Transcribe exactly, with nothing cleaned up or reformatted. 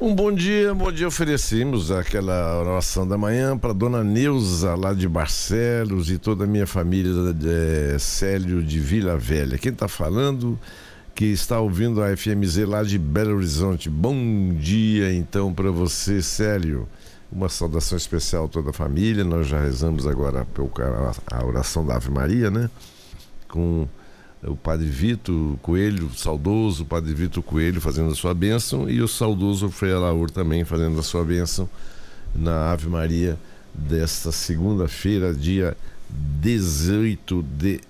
Um bom dia, bom dia. Oferecemos aquela oração da manhã para dona Neuza, lá de Barcelos, e toda a minha família de Célio de Vila Velha. Quem está falando, que está ouvindo a F M Z lá de Belo Horizonte. Bom dia, então, para você, Célio. Uma saudação especial a toda a família. Nós já rezamos agora a oração da Ave Maria, né? Com o Padre Vitor Coelho, saudoso o Padre Vitor Coelho fazendo a sua bênção, e o saudoso Frei Alaur também fazendo a sua bênção na Ave Maria desta segunda-feira, dia dezoito de